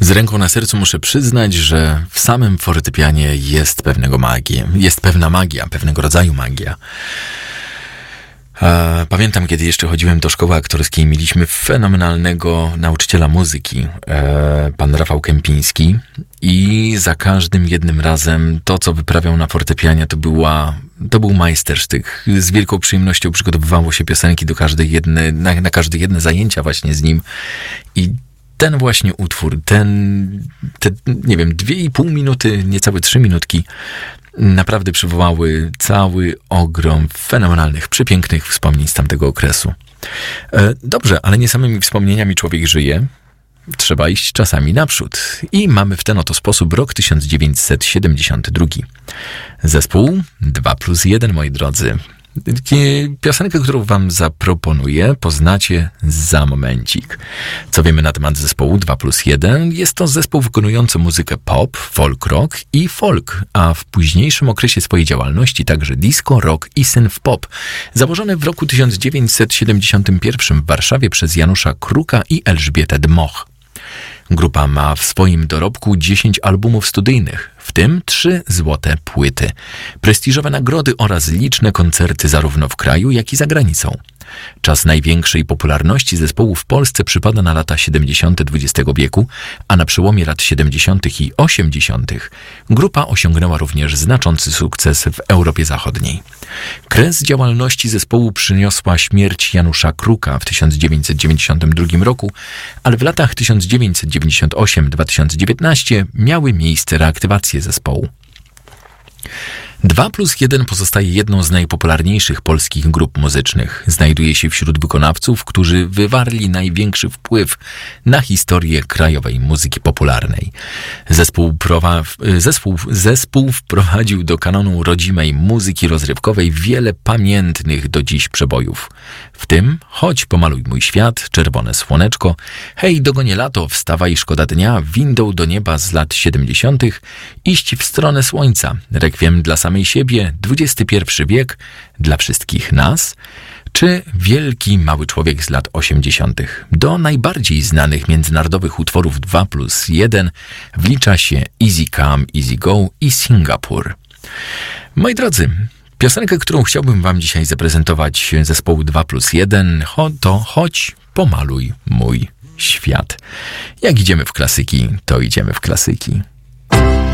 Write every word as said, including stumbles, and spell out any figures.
Z ręką na sercu muszę przyznać, że w samym fortepianie jest pewnego magii. Jest pewna magia, pewnego rodzaju magia. Pamiętam, kiedy jeszcze chodziłem do szkoły aktorskiej, mieliśmy fenomenalnego nauczyciela muzyki, pan Rafał Kępiński, i za każdym jednym razem to, co wyprawiał na fortepianie, to była, to był majstersztyk. Z wielką przyjemnością przygotowywało się piosenki do każdej jedne, na, na każde jedne zajęcia właśnie z nim. I ten właśnie utwór, ten, te, nie wiem, dwie i pół minuty, niecałe trzy minutki, naprawdę przywołały cały ogrom fenomenalnych, przepięknych wspomnień z tamtego okresu. E, dobrze, ale nie samymi wspomnieniami człowiek żyje. Trzeba iść czasami naprzód. I mamy w ten oto sposób rok tysiąc dziewięćset siedemdziesiąty drugi. Zespół dwa plus jeden, moi drodzy. Piosenkę, którą wam zaproponuję, poznacie za momencik. Co wiemy na temat zespołu dwa plus jeden? Jest to zespół wykonujący muzykę pop, folk rock i folk, a w późniejszym okresie swojej działalności także disco, rock i synth pop. Założony w roku tysiąc dziewięćset siedemdziesiątym pierwszym w Warszawie przez Janusza Kruka i Elżbietę Dmoch. Grupa ma w swoim dorobku dziesięć albumów studyjnych, w tym trzy złote płyty, prestiżowe nagrody oraz liczne koncerty zarówno w kraju, jak i za granicą. Czas największej popularności zespołu w Polsce przypada na lata siedemdziesiąte dwudziestego wieku, a na przełomie lat siedemdziesiątych i osiemdziesiątych grupa osiągnęła również znaczący sukces w Europie Zachodniej. Kres działalności zespołu przyniosła śmierć Janusza Kruka w tysiąc dziewięćset dziewięćdziesiątym drugim roku, ale w latach tysiąc dziewięćset dziewięćdziesiątym ósmym do dwa tysiące dziewiętnastego miały miejsce reaktywacje zespołu. dwa plus jeden pozostaje jedną z najpopularniejszych polskich grup muzycznych. Znajduje się wśród wykonawców, którzy wywarli największy wpływ na historię krajowej muzyki popularnej. Zespół, prowa- zespół, zespół wprowadził do kanonu rodzimej muzyki rozrywkowej wiele pamiętnych do dziś przebojów. W tym Chodź pomaluj mój świat, Czerwone słoneczko, Hej dogonie lato, Wstawaj szkoda dnia, Windą do nieba z lat siedemdziesiątych, Iść w stronę słońca, Rekwiem dla samej siebie, dwudziesty pierwszy wiek, Dla wszystkich nas, czy Wielki mały człowiek z lat osiemdziesiątych. Do najbardziej znanych międzynarodowych utworów dwa plus jeden wlicza się Easy Come, Easy Go i Singapur. Moi drodzy, piosenkę, którą chciałbym wam dzisiaj zaprezentować zespołu dwa plus jeden, to Chodź pomaluj mój świat. Jak idziemy w klasyki, to idziemy w klasyki.